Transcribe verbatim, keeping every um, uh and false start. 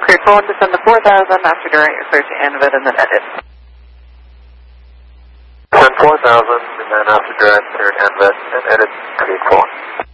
Okay, phone to send the four thousand after direct your search and vid and then edit. Send four thousand and then after direct, turn and vet, and edit, create phone.